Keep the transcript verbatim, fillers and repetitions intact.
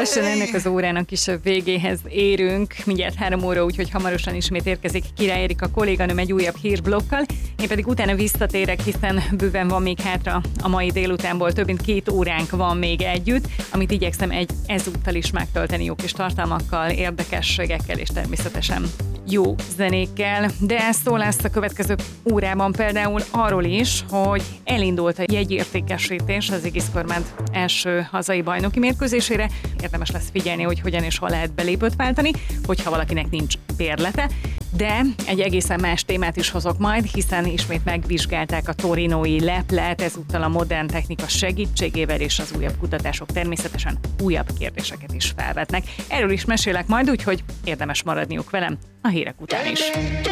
lassan ennek az órának is a végéhez érünk. Mindjárt három óra, úgyhogy hamarosan ismét érkezik Király Erika kolléganőm egy újabb hírblokkal. Én pedig utána visszatérek, hiszen bőven van még hátra a mai délutánból, több mint két óránk van még együtt, amit igyekszem egy ezúttal is megtölteni jó kis tartalmakkal, érdekességekkel és természetesen jó zenékkel, de szó lesz a következő órában például arról is, hogy elindult a jegyértékesítés az Égiszkormád első hazai bajnoki mérkőzésére. Érdemes lesz figyelni, hogy hogyan és hol lehet belépőt váltani, hogyha valakinek nincs bérlete. De egy egészen más témát is hozok majd, hiszen ismét megvizsgálták a torinói leplet, ezúttal a modern technika segítségével, és az újabb kutatások természetesen újabb kérdéseket is felvetnek. Erről is mesélek majd, úgyhogy érdemes maradniuk velem a hírek után is.